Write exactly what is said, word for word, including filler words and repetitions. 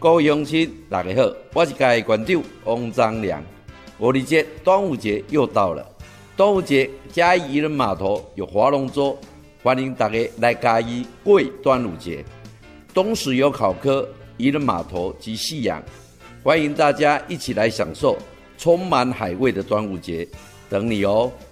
各位乡亲，大家好，我是家的馆长王章良。五二节端午节又到了，端午节嘉义渔人码头有划龙舟，欢迎大家来嘉义过端午节。东石有考科渔人码头及夕阳，欢迎大家一起来享受充满海味的端午节，等你哦。